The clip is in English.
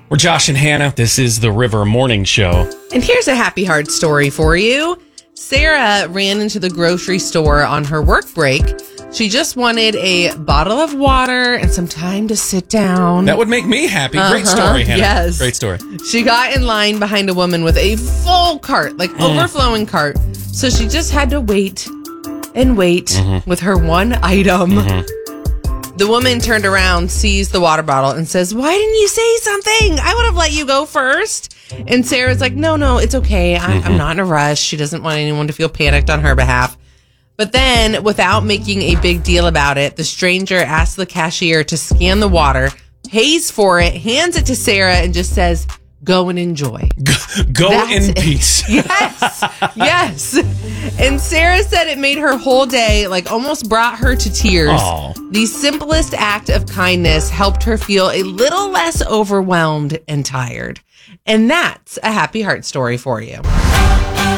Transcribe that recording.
We're Josh and Hannah. This is the River Morning Show. And here's a happy heart story for you. Sarah ran into the grocery store on her work break. She just wanted a bottle of water and some time to sit down. That would make me happy. Great story, Hannah. Yes. Great story. She got in line behind a woman with a full cart, like overflowing cart. So she just had to wait and wait with her one item. The woman turned around, sees the water bottle, and says, "Why didn't you say something? I would have let you go first." And Sarah's like, no, it's okay. I'm not in a rush. She doesn't want anyone to feel panicked on her behalf. But then, without making a big deal about it, the stranger asks the cashier to scan the water, pays for it, hands it to Sarah, and just says, "Go and enjoy." Go in peace. Yes. And Sarah said it made her whole day, like almost brought her to tears. Aww. The simplest act of kindness helped her feel a little less overwhelmed and tired. And that's a happy heart story for you.